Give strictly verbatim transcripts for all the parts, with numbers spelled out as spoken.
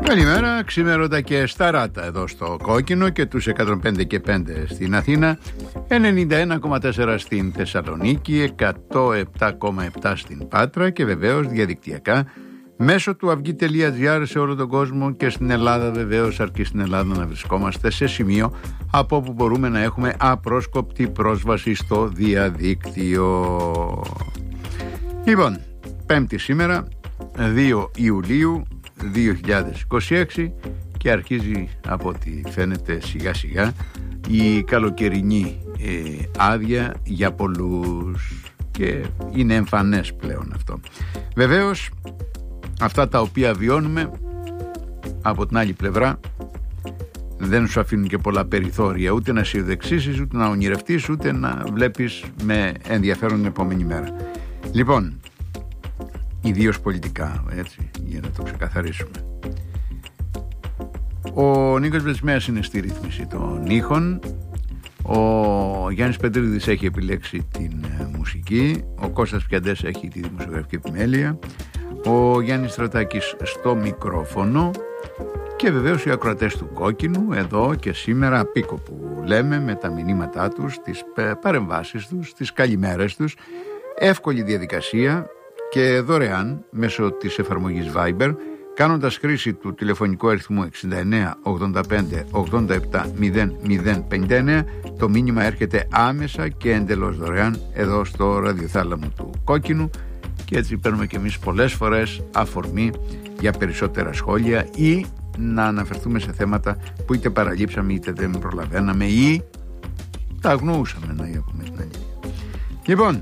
Καλημέρα, ξημέρωτα και σταράτα εδώ στο Κόκκινο και τους εκατόν πέντε και πέντε στην Αθήνα, ενενήντα ένα κόμμα τέσσερα στην Θεσσαλονίκη, εκατόν επτά κόμμα επτά στην Πάτρα και βεβαίως διαδικτυακά μέσω του αυγή τελεία τζι άρ σε όλο τον κόσμο και στην Ελλάδα, βεβαίως αρκεί στην Ελλάδα να βρισκόμαστε σε σημείο από όπου μπορούμε να έχουμε απρόσκοπτη πρόσβαση στο διαδίκτυο. Λοιπόν, Πέμπτη σήμερα, δύο Ιουλίου δύο χιλιάδες είκοσι έξι, και αρχίζει από ό,τι φαίνεται σιγά σιγά η καλοκαιρινή ε, άδεια για πολλούς και είναι εμφανές πλέον αυτό. Βεβαίως αυτά τα οποία βιώνουμε από την άλλη πλευρά δεν σου αφήνουν και πολλά περιθώρια ούτε να συνδεξίσεις, ούτε να ονειρευτείς, ούτε να βλέπεις με ενδιαφέρον την επόμενη μέρα. Λοιπόν, ιδίως πολιτικά, έτσι, για να το ξεκαθαρίσουμε. Ο Νίκος Βλετσμέας είναι στη ρύθμιση των ήχων. Ο Γιάννης Πετρίδης έχει επιλέξει την ε, μουσική. Ο Κώστας Πιαντές έχει τη δημοσιογραφική επιμέλεια. Ο Γιάννης Στρατάκης στο μικρόφωνο. Και βεβαίως οι ακροατές του Κόκκινου εδώ και σήμερα, πίκο που λέμε, με τα μηνύματά τους, τις παρεμβάσεις τους, τις καλημέρες τους. Εύκολη διαδικασία και δωρεάν μέσω της εφαρμογής Viber, κάνοντας χρήση του τηλεφωνικού αριθμού εξήντα εννέα ογδόντα πέντε ογδόντα επτά μηδέν μηδέν πενήντα εννέα. Το μήνυμα έρχεται άμεσα και εντελώς δωρεάν εδώ στο ραδιοθάλαμο του Κόκκινου και έτσι παίρνουμε και εμείς πολλές φορές αφορμή για περισσότερα σχόλια ή να αναφερθούμε σε θέματα που είτε παραλείψαμε είτε δεν προλαβαίναμε ή τα αγνοούσαμε, να πούμε την αλήθεια. Λοιπόν,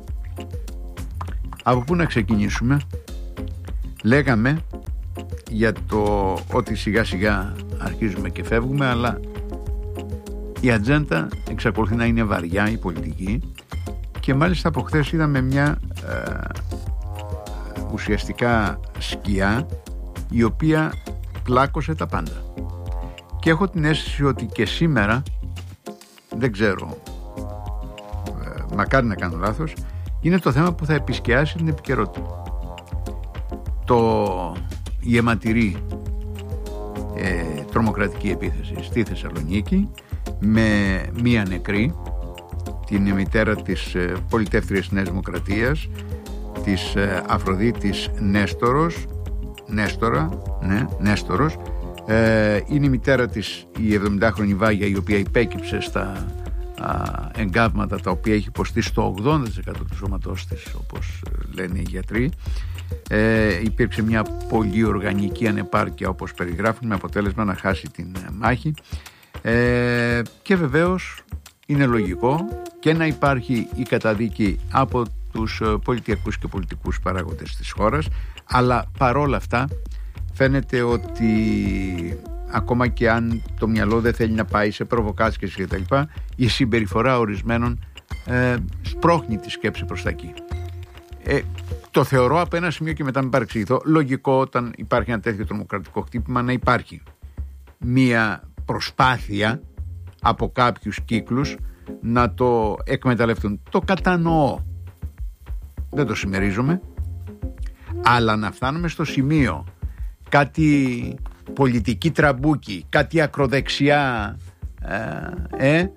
από πού να ξεκινήσουμε? Λέγαμε για το ότι σιγά σιγά αρχίζουμε και φεύγουμε, αλλά η ατζέντα εξακολουθεί να είναι βαριά, η πολιτική, και μάλιστα από χθες είδαμε μια ε, ουσιαστικά σκιά η οποία πλάκωσε τα πάντα και έχω την αίσθηση ότι και σήμερα, δεν ξέρω, ε, μακάρι να κάνω λάθος, είναι το θέμα που θα επισκιάσει την επικαιρότητα. Το, η αιματηρή ε, τρομοκρατική επίθεση στη Θεσσαλονίκη με μία νεκρή, την μητέρα της ε, πολιτεύτριας Νέας Δημοκρατίας, της ε, Αφροδίτης Νέστορος, Νέστορα, ναι, Νέστορος, ε, είναι η μητέρα της η εβδομηντάχρονη Βάγια, η οποία υπέκυψε στα εγκάβματα τα οποία έχει υποστεί στο ογδόντα τοις εκατό του σώματός της, όπως λένε οι γιατροί. Ε, υπήρξε μια πολύ οργανική ανεπάρκεια, όπως περιγράφουν, με αποτέλεσμα να χάσει την μάχη. Ε, και βεβαίως είναι λογικό και να υπάρχει η καταδίκη από τους πολιτιακούς και πολιτικούς παράγοντες της χώρας, αλλά παρόλα αυτά φαίνεται ότι ακόμα και αν το μυαλό δεν θέλει να πάει σε προβοκάτσιες και τα λοιπά, η συμπεριφορά ορισμένων ε, σπρώχνει τη σκέψη προς τα εκεί. Ε, το θεωρώ από ένα σημείο, και μετά μην παρεξηγηθώ, λογικό όταν υπάρχει ένα τέτοιο τρομοκρατικό χτύπημα να υπάρχει μία προσπάθεια από κάποιους κύκλους να το εκμεταλλευτούν. Το κατανοώ, δεν το συμμερίζομαι, αλλά να φτάνουμε στο σημείο κάτι πολιτική τραμπούκι, κάτι ακροδεξιά ε, ε,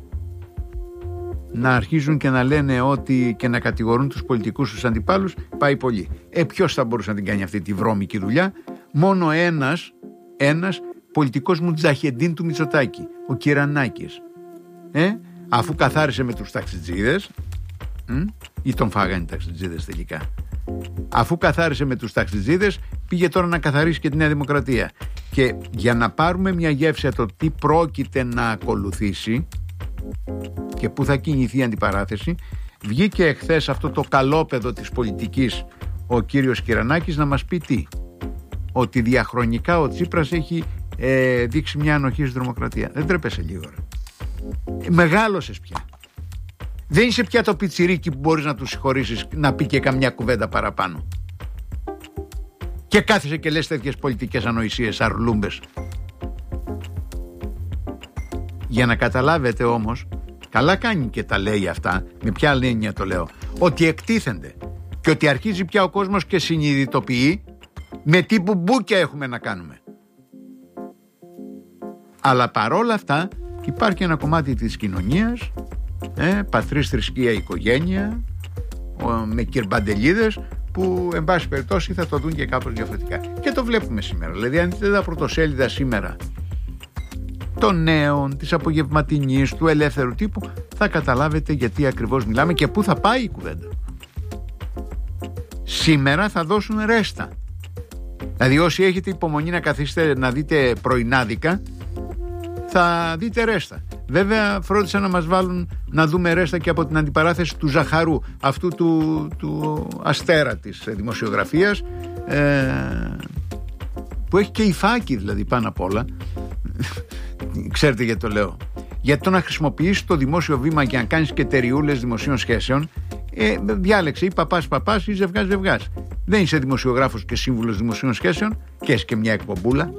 να αρχίζουν και να λένε ότι και να κατηγορούν τους πολιτικούς τους αντιπάλους, πάει πολύ. Ε, ποιος θα μπορούσε να την κάνει αυτή τη βρώμικη δουλειά? Μόνο ένας, ένας πολιτικός μουτζαχεντίν του Μητσοτάκη, ο Κυρανάκης. Ε, αφού καθάρισε με τους ταξιτζίδες, μ, ή τον φάγανε οι ταξιτζίδες τελικά. Αφού καθάρισε με τους ταξιτζίδες, πήγε τώρα να καθαρίσει και τη Νέα Δημοκρατία. Και για να πάρουμε μια γεύση το τι πρόκειται να ακολουθήσει και πού θα κινηθεί η αντιπαράθεση, βγήκε εχθές αυτό το καλόπεδο της πολιτικής ο κύριος Κυρανάκης να μας πει τι? Ότι διαχρονικά ο Τσίπρας έχει ε, δείξει μια ανοχή στη δημοκρατία. Δεν τρέπεσαι λίγο, ρε? Ε, μεγάλωσες πια. Δεν είσαι πια το πιτσιρίκι που μπορείς να του συγχωρήσεις να πει και καμιά κουβέντα παραπάνω. Και κάθεσαι και λες τέτοιες πολιτικές ανοησίες, αρλούμπες. Για να καταλάβετε όμως, καλά κάνει και τα λέει αυτά, με ποια έννοια το λέω, ότι εκτίθενται και ότι αρχίζει πια ο κόσμος και συνειδητοποιεί με τι μπουμπούκια έχουμε να κάνουμε. Αλλά παρόλα αυτά υπάρχει ένα κομμάτι της κοινωνίας, ε, πατρίς, θρησκεία, οικογένεια, ο, με κυρμπαντελίδες, που εν πάση περιπτώσει θα το δουν και κάπως διαφορετικά. Και το βλέπουμε σήμερα. Δηλαδή, αν δείτε τα πρωτοσέλιδα σήμερα των νέων, της απογευματινής, του ελεύθερου τύπου, θα καταλάβετε γιατί ακριβώς μιλάμε και πού θα πάει η κουβέντα. Σήμερα θα δώσουν ρέστα. Δηλαδή, όσοι έχετε υπομονή να καθίσετε να δείτε πρωινάδικα, θα δείτε ρέστα. Βέβαια, φρόντισαν να μας βάλουν να δούμε ρέστα και από την αντιπαράθεση του Ζαχαρού, αυτού του, του αστέρα της δημοσιογραφίας, ε, που έχει και υφάκι δηλαδή πάνω απ' όλα. Ξέρετε γιατί το λέω? Γιατί το να χρησιμοποιήσεις το δημόσιο βήμα και να κάνεις και τεριούλες δημοσίων σχέσεων, ε, διάλεξε ή παπάς παπάς ή ζευγάς ζευγάς. Δεν είσαι δημοσιογράφος και σύμβουλος δημοσίων σχέσεων και έχει και μια εκπομπούλα.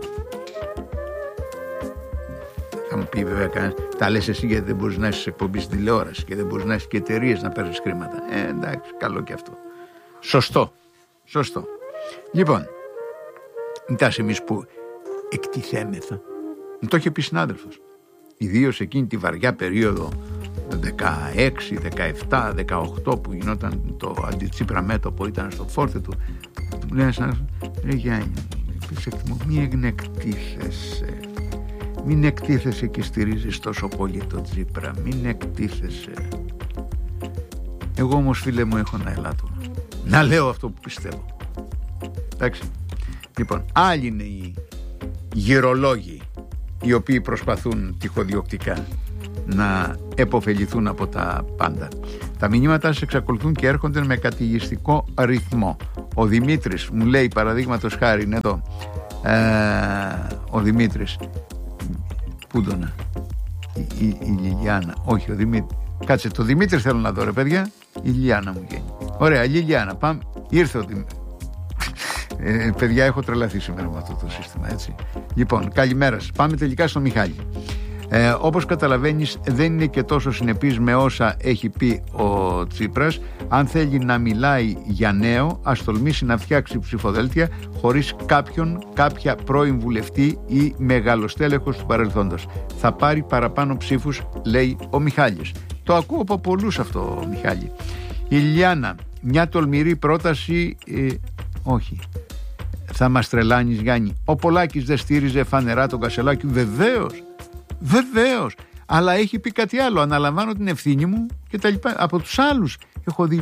Θα μου πει βέβαια κανένας, τα λες εσύ γιατί δεν μπορείς να έχεις εκπομπή στην τηλεόραση και δεν μπορείς να έχεις και εταιρείες να παίρνεις χρήματα. Ε, εντάξει, καλό και αυτό. Σωστό. Σωστό. Λοιπόν, κοιτάς εμείς που εκτιθέμεθα. Μου το είχε πει συνάδελφος. Ιδίως εκείνη τη βαριά περίοδο δεκαέξι, δεκαεπτά, δεκαοκτώ που γινόταν το αντιτσίπρα μέτωπο, ήταν στο φόρτε του. Μου λέει ένας συνάδελφος, ρε Γιάννη, μην εκτίθεσαι. Μην εκτίθεσαι και στηρίζεις τόσο πολύ το Τσίπρα. Μην εκτίθεσαι. Εγώ όμως, φίλε μου, έχω ένα ελάττωμα να λέω αυτό που πιστεύω. Εντάξει. Λοιπόν, άλλοι είναι οι γυρολόγοι οι οποίοι προσπαθούν τυχοδιοκτικά να επωφεληθούν από τα πάντα. Τα μηνύματα σας εξακολουθούν και έρχονται με κατηγιστικό ρυθμό. Ο Δημήτρης μου λέει, παραδείγματος χάρη, είναι εδώ, ε, ο Δημήτρης, πού τον, η, η, η Λιλιάνα, όχι ο Δημήτρης, κάτσε, το Δημήτρη θέλω να δω ρε παιδιά, η Λιλιάνα μου βγαίνει. Ωραία, Λιλιάνα, πάμε, ήρθε ο Δημήτρης. Ε, παιδιά, έχω τρελαθεί σήμερα με αυτό το σύστημα, έτσι. Λοιπόν, καλημέρα σας. Πάμε τελικά στο Μιχάλη. Ε, όπως καταλαβαίνεις, δεν είναι και τόσο συνεπής με όσα έχει πει ο Τσίπρας. Αν θέλει να μιλάει για νέο, ας τολμήσει να φτιάξει ψηφοδέλτια χωρίς κάποιον, κάποια πρώην βουλευτή ή μεγαλοστέλεχος του παρελθόντος. Θα πάρει παραπάνω ψήφους, λέει ο Μιχάλης. Το ακούω από πολλούς αυτό, Μιχάλη. Η Λιάννα, μια τολμηρή πρόταση, ε, όχι. Θα μας τρελάνεις, Γιάννη. Ο Πολάκης δεν στήριζε φανερά τον Κασελάκη? Βεβαίως. Βεβαίως. Αλλά έχει πει κάτι άλλο. Αναλαμβάνω την ευθύνη μου και τα λοιπά. Από τους άλλους έχω δει.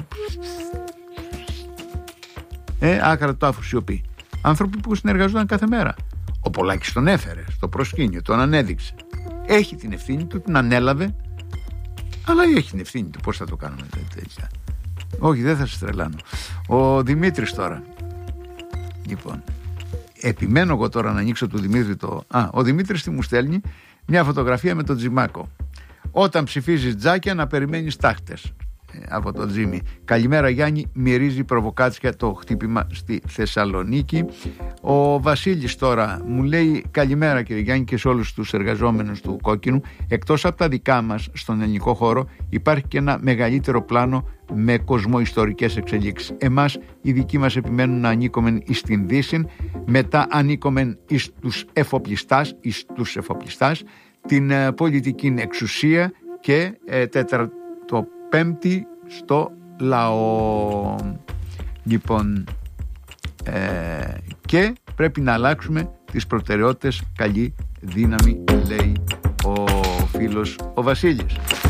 Ε, άκρα το αφουσιωπεί. Άνθρωποι που συνεργαζόταν κάθε μέρα. Ο Πολάκης τον έφερε στο προσκήνιο, τον ανέδειξε. Έχει την ευθύνη του, την ανέλαβε. Αλλά έχει την ευθύνη του. Πώς θα το κάνουμε τέτοια? Όχι, δεν θα σας τρελάνω. Ο Δημήτρης τώρα. Λοιπόν, επιμένω εγώ τώρα να ανοίξω του Δημήτρη το... Α, ο Δημήτρης τι μου στέλνει? Μια φωτογραφία με τον Τζιμάκο. Όταν ψηφίζεις τζάκια να περιμένεις τάχτες. Ε, από τον Τζίμι. Καλημέρα Γιάννη, μυρίζει προβοκάτσια το χτύπημα στη Θεσσαλονίκη. Ο Βασίλης τώρα μου λέει καλημέρα κύριε Γιάννη και σε όλους τους εργαζόμενους του Κόκκινου. Εκτός από τα δικά μας στον ελληνικό χώρο υπάρχει και ένα μεγαλύτερο πλάνο με κοσμοϊστορικές εξελίξεις. Εμάς οι δικοί μας επιμένουν να ανήκομεν εις την Δύση, μετά ανήκομεν εις τους εφοπλιστάς, εις τους εφοπλιστάς, την ε, πολιτική εξουσία και ε, τεταρτοπέμπτη στο λαό. Λοιπόν, ε, και πρέπει να αλλάξουμε τις προτεραιότητες. Καλή δύναμη, λέει ο φίλος ο Βασίλης.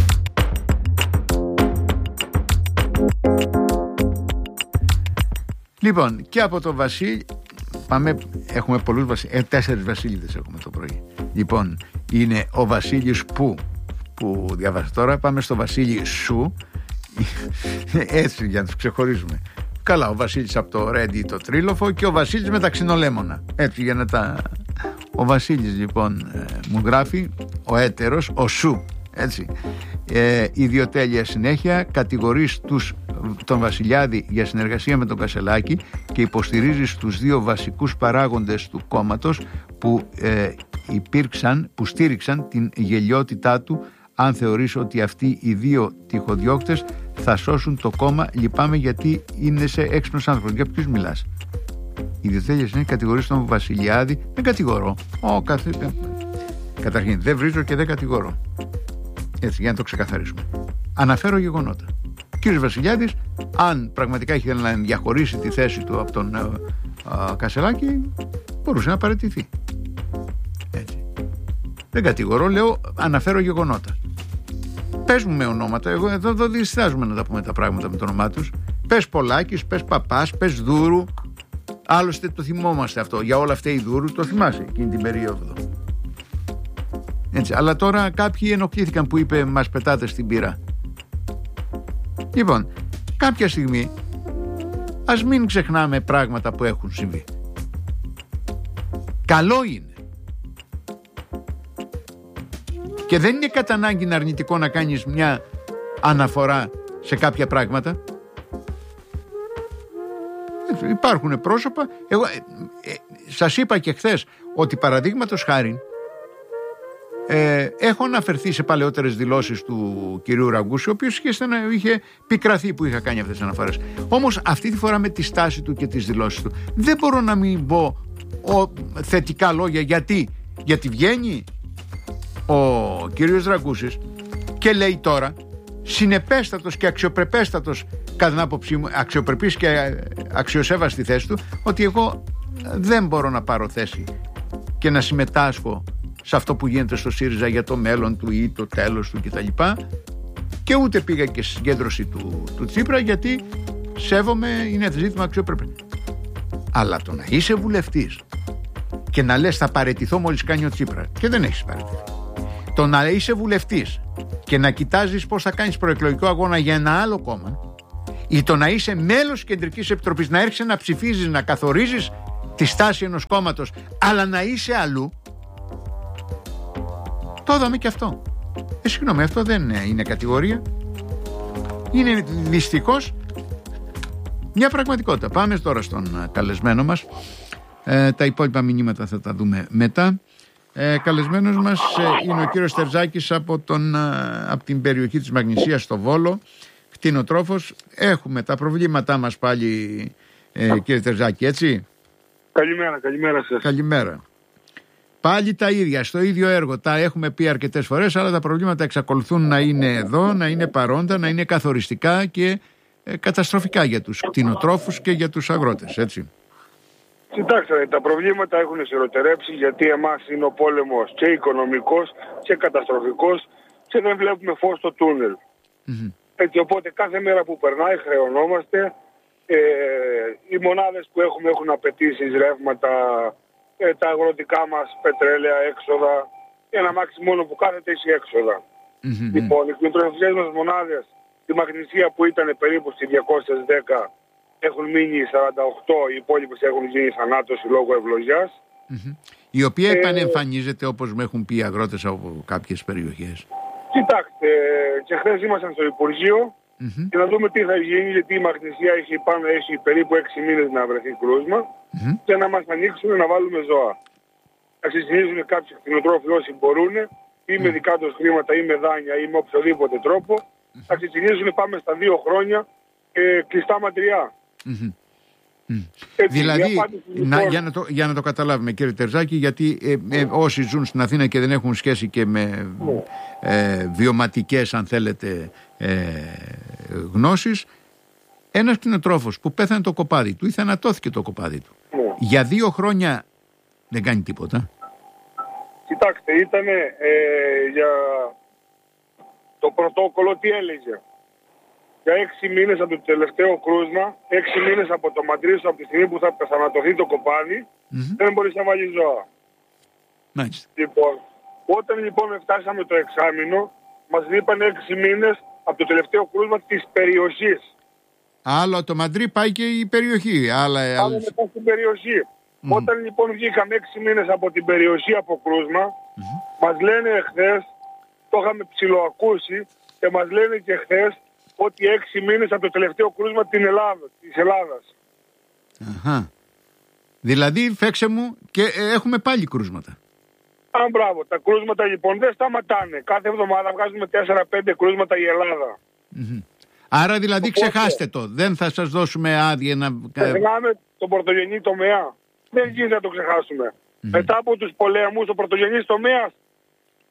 Λοιπόν, και από τον Βασίλη πάμε, έχουμε πολλούς Βασίλειδες, ε, τέσσερις Βασίλειδες έχουμε το πρωί. Λοιπόν, είναι ο Βασίλης που, που διαβάζω τώρα, πάμε στο Βασίλη Σου, έτσι για να τους ξεχωρίζουμε. Καλά, ο Βασίλης από το Ρέντι το Τρίλοφο και ο Βασίλης με τα ξινολέμωνα. Έτσι για να τα... Ο Βασίλης λοιπόν ε, μου γράφει, ο έτερος, ο Σου, έτσι. Ε, ιδιοτέλεια συνέχεια, κατηγορείς τους, τον Βασιλιάδη για συνεργασία με τον Κασελάκη και υποστηρίζεις τους δύο βασικούς παράγοντες του κόμματος που ε, υπήρξαν, που στήριξαν την γελιότητά του. Αν θεωρείς ότι αυτοί οι δύο τυχοδιώκτες θα σώσουν το κόμμα, λυπάμαι γιατί είναι σε έξυπνος άνθρωπος. Για ποιους μιλάς? Η ιδιοτέλεια συνέχεια, κατηγορείς τον Βασιλιάδη? Δεν κατηγορώ. Ο, καθ... Καταρχήν, δεν βρίζω και δεν κατηγορώ. Έτσι, για να το ξεκαθαρίσουμε. Αναφέρω γεγονότα. Ο κύριος Βασιλιάδης, αν πραγματικά ήθελε να διαχωρίσει τη θέση του από τον α, α, Κασελάκη, μπορούσε να παραιτηθεί. Έτσι. Δεν κατηγορώ, λέω, αναφέρω γεγονότα. Πες μου με ονόματα, εγώ εδώ, εδώ διστάζουμε να τα πούμε τα πράγματα με το όνομά τους. Πες Πολάκης, πες Παπάς, πες Δούρου. Άλλωστε το θυμόμαστε αυτό. Για όλα αυτά η Δούρου το θυμάσαι εκείνη την περίοδο. Έτσι, αλλά τώρα κάποιοι ενοχλήθηκαν που είπε μας πετάτε στην πύρα. Λοιπόν, κάποια στιγμή ας μην ξεχνάμε πράγματα που έχουν συμβεί. Καλό είναι. Και δεν είναι κατά ανάγκη αρνητικό να κάνεις μια αναφορά σε κάποια πράγματα. Υπάρχουν πρόσωπα. Εγώ ε, ε, σας είπα και χθες ότι παραδείγματος χάριν ε, έχω αναφερθεί σε παλαιότερες δηλώσεις του κυρίου Ραγκούση, ο οποίος είχε, είχε πικραθεί που είχα κάνει αυτές τις αναφορές. Όμως αυτή τη φορά με τη στάση του και τις δηλώσεις του δεν μπορώ να μην πω ο, θετικά λόγια. Γιατί, γιατί βγαίνει ο κύριος Ραγκούσης και λέει τώρα, συνεπέστατος και αξιοπρεπέστατος, κατά την άποψή μου, αξιοπρεπής και αξιοσέβαστη θέση του, ότι εγώ δεν μπορώ να πάρω θέση και να συμμετάσχω σε αυτό που γίνεται στο ΣΥΡΙΖΑ για το μέλλον του ή το τέλος του κτλ. Και ούτε πήγα και στη συγκέντρωση του, του Τσίπρα, γιατί σέβομαι, είναι ζήτημα αξιοπρεπές. Αλλά το να είσαι βουλευτής και να λες θα παραιτηθώ μόλις κάνει ο Τσίπρα, και δεν έχεις παραιτηθεί. Το να είσαι βουλευτής και να κοιτάζεις πώς θα κάνεις προεκλογικό αγώνα για ένα άλλο κόμμα, ή το να είσαι μέλος Κεντρικής Επιτροπής, να έρχεσαι να ψηφίζεις, να καθορίζεις τη στάση ενός κόμματος, αλλά να είσαι αλλού, το είδαμε και αυτό. Ε, συγγνώμη, αυτό δεν είναι κατηγορία. Είναι δυστυχώς μια πραγματικότητα. Πάμε τώρα στον καλεσμένο μας. Ε, τα υπόλοιπα μηνύματα θα τα δούμε μετά. Ε, καλεσμένος μας ε, είναι ο κύριος Τερζάκης από, τον, ε, από την περιοχή της Μαγνησίας στο Βόλο, κτηνοτρόφος. Έχουμε τα προβλήματά μας πάλι, ε, κύριε Τερζάκη, έτσι. Καλημέρα, καλημέρα σας. Καλημέρα. Πάλι τα ίδια, στο ίδιο έργο. Τα έχουμε πει αρκετές φορές, αλλά τα προβλήματα εξακολουθούν να είναι εδώ, να είναι παρόντα, να είναι καθοριστικά και ε, καταστροφικά για τους κτηνοτρόφους και για τους αγρότες, έτσι. Κοιτάξτε, τα προβλήματα έχουν σιρωτερέψει, γιατί εμάς είναι ο πόλεμος και οικονομικός και καταστροφικός και δεν βλέπουμε φως στο τούνελ. Mm-hmm. Έτσι, οπότε κάθε μέρα που περνάει χρεωνόμαστε. Ε, οι μονάδες που έχουμε έχουν απαιτήσεις, ρεύματα, ε, τα αγροτικά μας πετρέλαια, έξοδα. Ένα μάξι μόνο που κάθεται έχει έξοδα. Mm-hmm. Λοιπόν, οι κτηνοτροφικές μας μονάδες, τη Μαγνησία που ήταν περίπου στις διακόσιες δέκα, έχουν μείνει σαράντα οκτώ, οι υπόλοιπες έχουν γίνει θανάτωση λόγω ευλογιάς. Mm-hmm. Η οποία ε, επανεμφανίζεται, όπως με έχουν πει οι αγρότες από κάποιες περιοχές. Κοιτάξτε, και χθες ήμασταν στο Υπουργείο mm-hmm. και να δούμε τι θα γίνει, γιατί η Μαγνησία έχει, πάνω, έχει περίπου έξι μήνες να βρεθεί κρούσμα mm-hmm. και να μας ανοίξουν να βάλουμε ζώα. Να συστηνίζουν κάποιοι κτηνοτρόφοι όσοι μπορούν, ή με δικά τους χρήματα ή με δάνεια ή με οποιοδήποτε τρόπο, mm-hmm. να συστηνίζουν πάμε στα δύο χρόνια ε, κλειστά ματριά. Mm-hmm. Mm. Έτσι, δηλαδή, να, για, να το, για να το καταλάβουμε, κύριε Τερζάκη, γιατί ε, ε, όσοι ζουν στην Αθήνα και δεν έχουν σχέση και με mm. ε, βιωματικές, αν θέλετε, ε, γνώσεις, ένας κτηνοτρόφος που πέθανε το κοπάδι του ή θανατώθηκε το κοπάδι του, mm. για δύο χρόνια δεν κάνει τίποτα. Κοιτάξτε, ήταν ε, για το πρωτόκολλο τι έλεγε. Για έξι μήνες από το τελευταίο κρούσμα, έξι μήνες από το μαντρίσο, από τη στιγμή που θα θανατωθεί το κοπάδι, mm-hmm. δεν μπορείς να βάλεις ζώα. Μάλιστα. Λοιπόν, όταν λοιπόν φτάσαμε το εξάμηνο, μας λείπαν έξι μήνες από το τελευταίο κρούσμα της περιοχής. Άλλο το μαντρί πάει και η περιοχή. Άλλα, Άλλο μετά στην περιοχή. Mm-hmm. Όταν λοιπόν βγήκαμε έξι μήνες από την περιοχή από κρούσμα, mm-hmm. μας λένε εχθές, το είχαμε ψιλοακούσει και μας λένε και εχθές, ότι έξι μήνες από το τελευταίο κρούσμα την Ελλάδα, της Ελλάδας. Αχα. Δηλαδή, φέξε μου, και ε, έχουμε πάλι κρούσματα. Α, μπράβο. Τα κρούσματα λοιπόν δεν σταματάνε. Κάθε εβδομάδα βγάζουμε τέσσερα πέντε κρούσματα η Ελλάδα. Mm-hmm. Άρα δηλαδή οπότε, ξεχάστε το. Δεν θα σας δώσουμε άδεια να... Ξεχνάμε τον πρωτογενή τομέα. Δεν γίνεται να το ξεχάσουμε. Mm-hmm. Μετά από τους πολέμους, ο πρωτογενής τομέας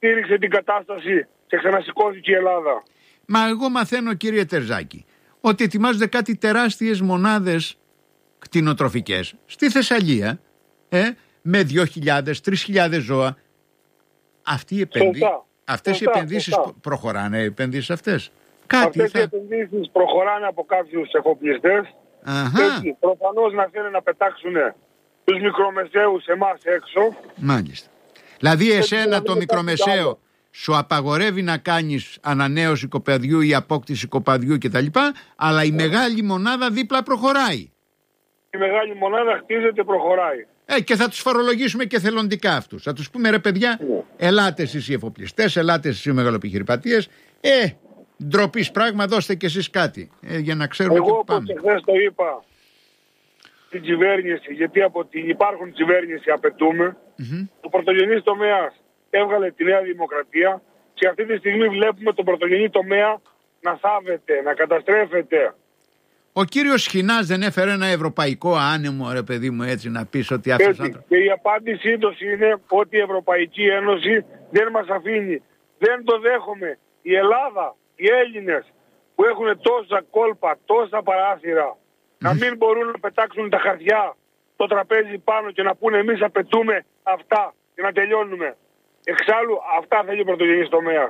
στήριξε την κατάσταση και ξανασηκώθηκε η Ελλάδα. Μα εγώ μαθαίνω, κύριε Τερζάκη, ότι ετοιμάζονται κάτι τεράστιες μονάδες κτηνοτροφικές στη Θεσσαλία, ε, με δύο χιλιάδες, τρεις χιλιάδες ζώα. Αυτή η επενδύ... Αυτές σωστά, οι επενδύσεις σωστά. προχωράνε, οι επενδύσεις αυτές. Κάτι αυτές θα... οι επενδύσεις προχωράνε από κάποιους εφοπλιστές. Έτσι, προφανώς να θέλουν να πετάξουν τους μικρομεσαίους εμάς έξω. Μάλιστα. Δηλαδή εσένα το μικρομεσαίο σου απαγορεύει να κάνεις ανανέωση κοπαδιού ή απόκτηση κοπαδιού κτλ. Αλλά η μεγάλη μονάδα δίπλα προχωράει. Η μεγάλη μονάδα χτίζεται, προχωράει. Ε, και θα τους φορολογήσουμε και θελοντικά αυτούς. Θα τους πούμε, ρε παιδιά, yeah. ελάτε εσείς οι εφοπλιστές, ελάτε εσείς οι μεγαλοεπιχειρηματίες. Ε, ντροπής πράγμα, δώστε κι εσείς κάτι. Ε, για να ξέρουμε εγώ, και που πάμε. Εγώ χθες το είπα στην κυβέρνηση, γιατί από την υπάρχον κυβέρνηση απαιτούμε, mm-hmm. ο πρωτογενής τομέας έβγαλε τη Νέα Δημοκρατία και αυτή τη στιγμή βλέπουμε τον πρωτογενή τομέα να θάβεται, να καταστρέφεται. Ο κύριος Σχοινάς δεν έφερε ένα ευρωπαϊκό άνεμο, ρε παιδί μου, έτσι να πεις ότι αυτός άνθρωπος... Και η απάντησή του είναι ότι η Ευρωπαϊκή Ένωση δεν μας αφήνει. Δεν το δέχομαι. Η Ελλάδα, οι Έλληνες που έχουν τόσα κόλπα, τόσα παράθυρα, να μην μπορούν να πετάξουν τα χαρτιά στο τραπέζι πάνω και να πούνε εμείς απαιτούμε αυτά και να τελειώνουμε. Εξάλλου αυτά θέλει ο πρωτογενής τομέας.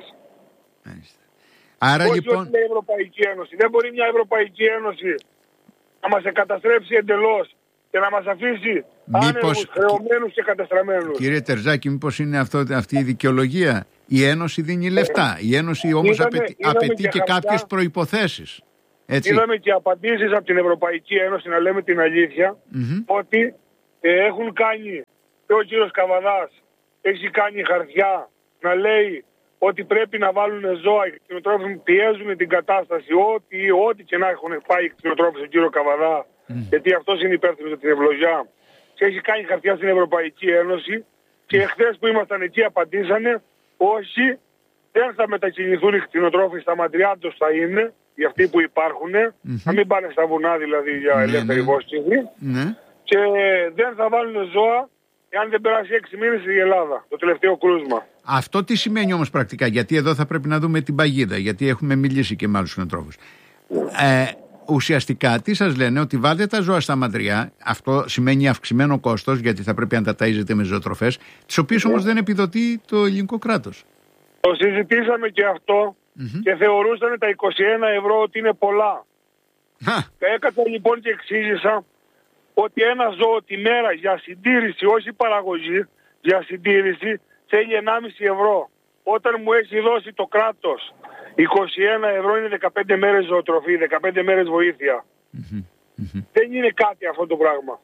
Άρα όχι λοιπόν... ότι η Ευρωπαϊκή Ένωση. Δεν μπορεί μια Ευρωπαϊκή Ένωση να μας εγκαταστρέψει εντελώς και να μας αφήσει μήπως... άνεργους, χρεωμένους και καταστραμμένους. Κύριε Τερζάκη, μήπως είναι αυτό, αυτή η δικαιολογία? Η Ένωση δίνει λεφτά. Η Ένωση όμως είδαμε, απαιτεί, είδαμε απαιτεί και, και κάποιες προϋποθέσεις. Έτσι. Είδαμε και απαντήσεις από την Ευρωπαϊκή Ένωση, να λέμε την αλήθεια, mm-hmm. ότι ε, έχουν κάνει, και ο κύριος Καβαδάς έχει κάνει χαρτιά να λέει ότι πρέπει να βάλουν ζώα, οι κτηνοτρόφοι πιέζουν την κατάσταση, ό,τι, ό,τι και να έχουν πάει οι κτηνοτρόφοι στον κύριο Καβαδά, mm. γιατί αυτός είναι υπεύθυνος για την ευλογιά. Και έχει κάνει χαρτιά στην Ευρωπαϊκή Ένωση και εχθές που ήμασταν εκεί απαντήσανε όχι, δεν θα μετακινηθούν οι κτηνοτρόφοι, στα ματριά τους θα είναι, για αυτοί που υπάρχουν, mm-hmm. να μην πάνε στα βουνά δηλαδή για ελεύθερη mm-hmm. βόσκηση, mm-hmm. και δεν θα βάλουν ζώα εάν δεν περάσει έξι μήνες η Ελλάδα, το τελευταίο κρούσμα. Αυτό τι σημαίνει όμως πρακτικά? Γιατί εδώ θα πρέπει να δούμε την παγίδα, γιατί έχουμε μιλήσει και με άλλους κτηνοτρόφους. Ε, ουσιαστικά τι σας λένε? Ότι βάλτε τα ζώα στα ματριά. Αυτό σημαίνει αυξημένο κόστος, γιατί θα πρέπει να τα ταΐζετε με ζωοτροφές, τις οποίες όμως δεν επιδοτεί το ελληνικό κράτος. Το συζητήσαμε και αυτό mm-hmm. και θεωρούσαν τα είκοσι ένα ευρώ ότι είναι πολλά. Έκατσα λοιπόν και εξήγησα ότι ένα ζώο τη μέρα για συντήρηση, όχι παραγωγή, για συντήρηση θέλει ενάμιση ευρώ. Όταν μου έχει δώσει το κράτος είκοσι ένα ευρώ είναι δεκαπέντε μέρες ζωοτροφή, δεκαπέντε μέρες βοήθεια. Mm-hmm. Mm-hmm. Δεν είναι κάτι αυτό το πράγμα.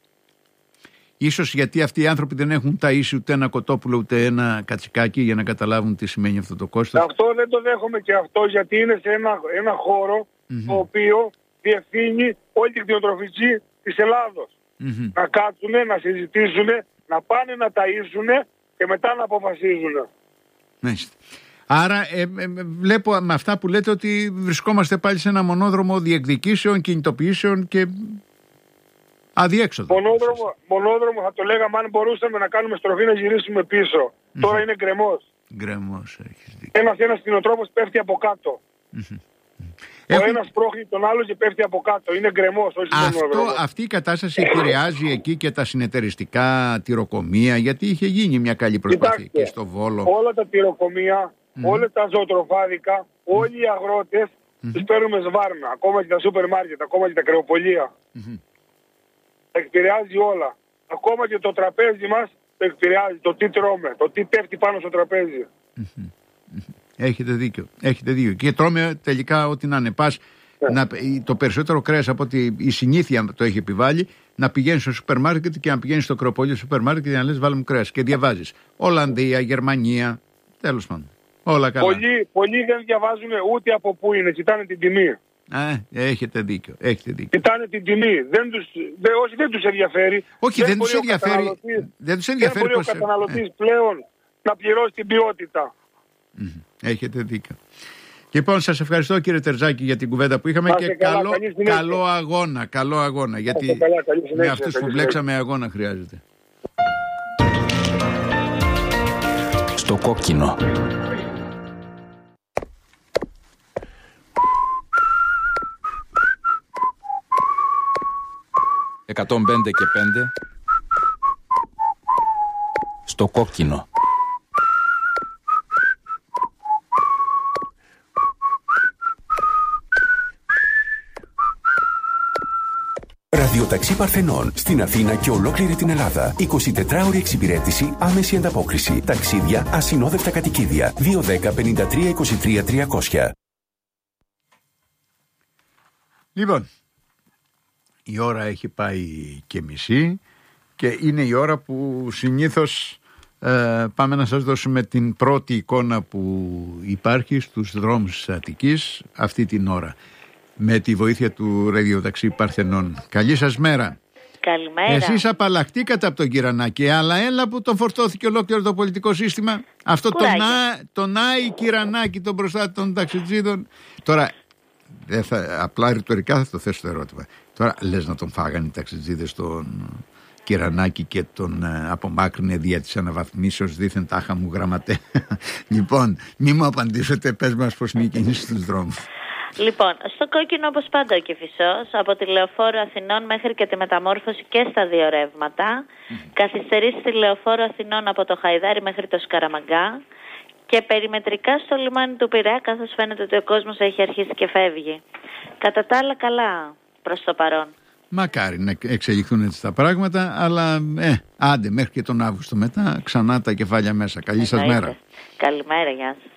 Ίσως γιατί αυτοί οι άνθρωποι δεν έχουν ταΐσει ούτε ένα κοτόπουλο ούτε ένα κατσικάκι για να καταλάβουν τι σημαίνει αυτό το κόστος. Αυτό δεν το δέχομαι και αυτό, γιατί είναι σε ένα, ένα χώρο mm-hmm. το οποίο διευθύνει όλη την κτηνοτροφική της Ελλάδος. Mm-hmm. Να κάτσουνε, να συζητήσουνε, να πάνε να ταΐσουνε και μετά να αποφασίζουν. Μάλιστα. Άρα ε, ε, βλέπω με αυτά που λέτε ότι βρισκόμαστε πάλι σε ένα μονόδρομο διεκδικήσεων, κινητοποιήσεων και αδιέξοδο. Μονόδρομο, μονόδρομο θα το λέγαμε αν μπορούσαμε να κάνουμε στροφή να γυρίσουμε πίσω. Mm-hmm. Τώρα είναι γκρεμός. Γκρεμός, έχεις δίκιο. Ένας, ένας κτηνοτρόφος πέφτει από κάτω. Mm-hmm. Ο Έχουν... ένας πρόχνει τον άλλο και πέφτει από κάτω. Είναι γκρεμός, όχι μονόδρομο. Αυτή η κατάσταση επηρεάζει εκεί και τα συνεταιριστικά τυροκομεία, γιατί είχε γίνει μια καλή προσπάθεια. Κοιτάξτε, και στο Βόλο. Όλα τα τυροκομεία, mm-hmm. όλα τα ζωοτροφάδικα, mm-hmm. όλοι οι αγρότες mm-hmm. τους παίρνουμε σβάρνα. Ακόμα και τα σούπερ μάρκετ, ακόμα και τα κρεοπολία. Mm-hmm. Εκπηρεάζει όλα. Ακόμα και το τραπέζι μας το εκπηρεάζει. Το τι τρώμε, το τι πέφτει πάνω στο τραπέζι. Mm-hmm. Έχετε δίκιο. Έχετε δίκιο. Και τρώμε τελικά ό,τι να είναι. Πας, yeah. να, το περισσότερο κρέας από ότι η συνήθεια το έχει επιβάλει, να πηγαίνεις στο σούπερ μάρκετ και να πηγαίνεις στο κρεοπολείο σούπερ μάρκετ και να λες βάλουμε κρέας. Και διαβάζεις Ολλανδία, Γερμανία, τέλος πάντων. Όλα καλά. Πολλοί, πολλοί δεν διαβάζουν ούτε από πού είναι. Κοιτάνε την τιμή. Α, έχετε δίκιο. Έχετε δίκιο. Κοιτάνε την τιμή. Δεν τους, δε, όχι, δεν τους ενδιαφέρει. Όχι, δεν, δεν τους ενδιαφέρει. Δεν τους ενδιαφέρει. Δεν μπορεί ο καταναλωτής πλέον να πληρώσει την ποιότητα. Mm-hmm. Έχετε δίκιο. Λοιπόν, σας ευχαριστώ κύριε Τερζάκη για την κουβέντα που είχαμε. Άσε και καλά, καλό, καλό αγώνα. Καλό αγώνα. Γιατί καλά, με αυτούς που μπλέξαμε αγώνα χρειάζεται. Στο κόκκινο. εκατόν πέντε και πέντε. Στο κόκκινο. Ραδιοταξί Παρθενών στην Αθήνα και ολόκληρη την Ελλάδα. εικοσιτετράωρη εξυπηρέτηση, άμεση ανταπόκριση. Ταξίδια, ασυνόδευτα κατοικίδια. δύο δέκα πενήντα τρία είκοσι τρία τριακόσια. Λοιπόν, η ώρα έχει πάει και μισή και είναι η ώρα που συνήθως ε, πάμε να σας δώσουμε την πρώτη εικόνα που υπάρχει στους δρόμους της Αττικής αυτή την ώρα, με τη βοήθεια του ραδιοταξί Παρθενών. Καλή σας μέρα. Καλημέρα. Εσείς απαλλαχτήκατε από τον Κυρανάκη, αλλά έλα που τον φορτώθηκε ολόκληρο το πολιτικό σύστημα. Αυτό τον, τον Άι Κυρανάκη, τον μπροστά των ταξιτζίδων. Τώρα, δεν θα, απλά ρητορικά θα το θέσω το ερώτημα. Τώρα λες να τον φάγανε οι ταξιτζίδες τον Κυρανάκη και τον ε, απομάκρυνε δια της αναβαθμίσεως δήθεν τάχα μου γραμματέα. Λοιπόν, μη μου απαντήσετε, πες μας πώς είναι η κίνηση στους δρόμους. Λοιπόν, στο κόκκινο όπως πάντα ο Κηφισός, από τη Λεωφόρο Αθηνών μέχρι και τη Μεταμόρφωση και στα δύο ρεύματα, mm. καθυστερεί στη Λεωφόρο Αθηνών από το Χαϊδάρι μέχρι το Σκαραμαγκά και περιμετρικά στο λιμάνι του Πειραιά, καθώς φαίνεται ότι ο κόσμος έχει αρχίσει και φεύγει. Κατά τα άλλα καλά προς το παρόν. Μακάρι να εξελιχθούν έτσι τα πράγματα, αλλά ε, άντε μέχρι και τον Αύγουστο μετά ξανά τα κεφάλια μέσα. Καλή σας μέρα. Καλημέρα, γεια σας.